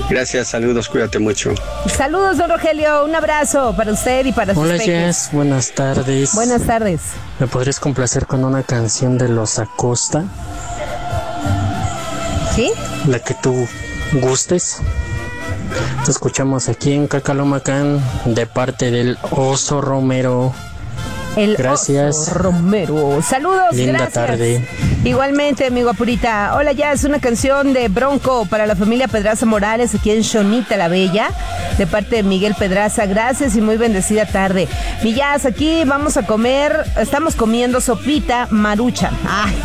Gracias, saludos, cuídate mucho. Saludos, don Rogelio, un abrazo para usted y para sus Hola, peques. Jess, buenas tardes. Buenas tardes. ¿Me podrías complacer con una canción de Los Acosta? ¿Sí? La que tú gustes. Te escuchamos aquí en Cacalomacán de parte del Oso Romero. Gracias. Oso Romero. Saludos, Linda gracias. tarde. Igualmente, mi guapurita. Hola, ya es una canción de Bronco para la familia Pedraza Morales aquí en Xonita la Bella, de parte de Miguel Pedraza. Gracias y muy bendecida tarde. Mi Jazz, aquí vamos a comer, estamos comiendo sopita maruchan. Ay.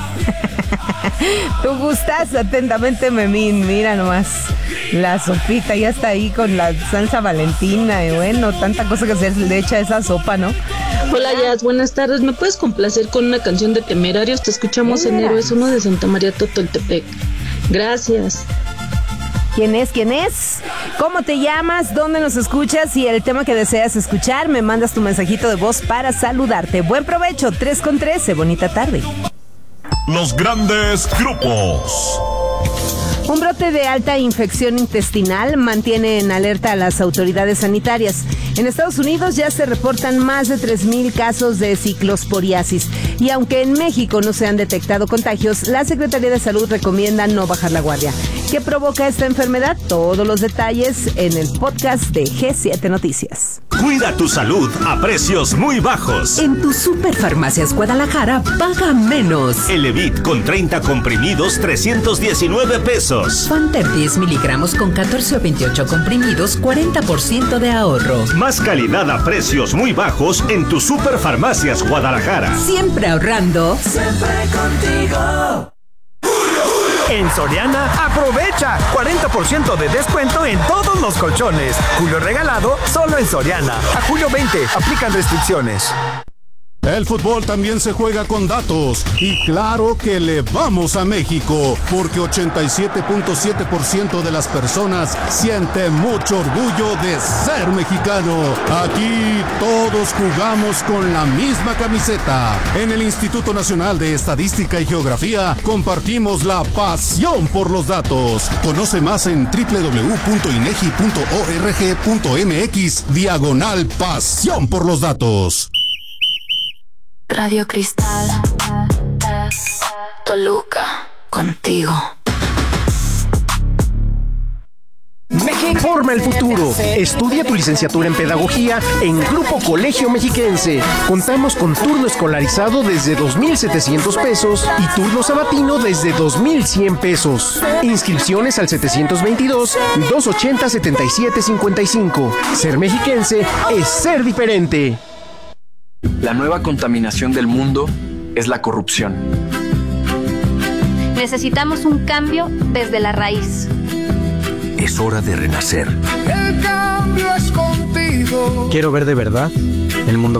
¿Tú gustas? Atentamente, Memín. Mira nomás, la sopita ya está ahí con la salsa valentina y bueno, tanta cosa que se le echa a esa sopa, ¿no? Hola, Jazz, buenas tardes. ¿Me puedes complacer con una canción de Temerarios? Te escuchamos en Héroes 1 de Santa María Totoltepec. Gracias. ¿Quién es? ¿Quién es? ¿Cómo te llamas? ¿Dónde nos escuchas? Y el tema que deseas escuchar, me mandas tu mensajito de voz para saludarte. Buen provecho, 3:13, bonita tarde. Los grandes grupos. Un brote de alta infección intestinal mantiene en alerta a las autoridades sanitarias. En Estados Unidos ya se reportan más de 3,000 casos de ciclosporiasis. Y aunque en México no se han detectado contagios, la Secretaría de Salud recomienda no bajar la guardia. ¿Qué provoca esta enfermedad? Todos los detalles en el podcast de G7 Noticias. Cuida tu salud a precios muy bajos. En tu Superfarmacias Guadalajara, paga menos. Elevit con 30 comprimidos, 319 pesos. Panther 10 miligramos con 14 o 28 comprimidos, 40% de ahorro. Más calidad a precios muy bajos en tu Superfarmacias Guadalajara. Siempre ahorrando. Siempre contigo. En Soriana, aprovecha 40% de descuento en todos los colchones. Julio regalado solo en Soriana. A julio 20, aplican restricciones. El fútbol también se juega con datos y claro que le vamos a México porque 87.7% de las personas siente mucho orgullo de ser mexicano. Aquí todos jugamos con la misma camiseta. En el Instituto Nacional de Estadística y Geografía compartimos la pasión por los datos. Conoce más en www.inegi.org.mx/pasión por los datos. Radio Cristal, Toluca, contigo. Forma el futuro. Estudia tu licenciatura en Pedagogía en Grupo Colegio Mexiquense. Contamos con turno escolarizado desde 2,700 pesos y turno sabatino desde 2,100 pesos. Inscripciones al 722-280-7755. Ser mexiquense es ser diferente. La nueva contaminación del mundo es la corrupción. Necesitamos un cambio desde la raíz. Es hora de renacer. El cambio es contigo. Quiero ver de verdad el mundo